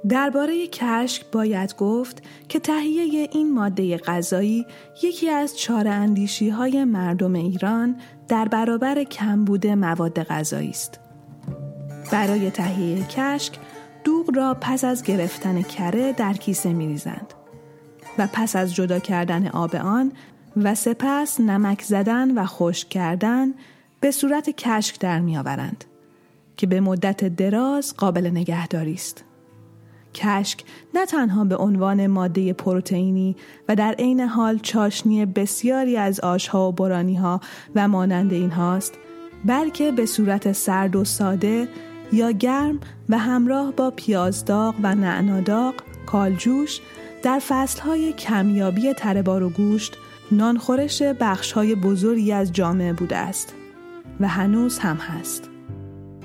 درباره کشک باید گفت که تهیه این ماده غذایی یکی از چاره‌اندیشی‌های مردم ایران در برابر کمبود مواد غذایی است. برای تهیه کشک، دوغ را پس از گرفتن کره در کیسه می‌ریزند و پس از جدا کردن آب آن و سپس نمک زدن و خشک کردن به صورت کشک در می‌آورند که به مدت دراز قابل نگهداری است. کشک نه تنها به عنوان ماده پروتئینی و در عین حال چاشنی بسیاری از آش‌ها و برانی‌ها و مانند اینهاست، بلکه به صورت سرد و ساده یا گرم و همراه با پیازداغ و نعناداغ، کالجوش در فصل‌های کمیابی تره‌بار و گوشت نانخورش بخش‌های بزرگی از جامعه بوده است و هنوز هم هست.